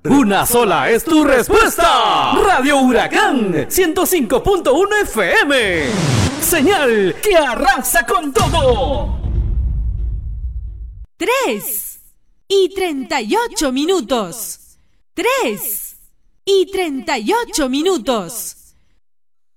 Una sola es tu respuesta. Radio Huracán 105.1 FM. Señal que arrasa con todo. 3:38. 3:38.